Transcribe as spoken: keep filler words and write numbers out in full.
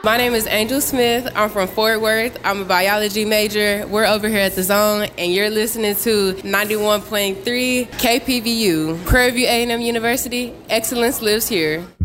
My name is Angel Smith. I'm from Fort Worth. I'm a biology major. We're over here at The Zone, and you're listening to ninety-one point three K P V U, Prairie View A and M University. Excellence lives here.